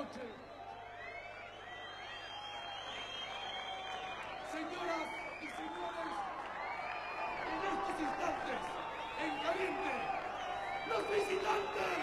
noche. Señoras y señores, en estos instantes, en caliente, los visitantes.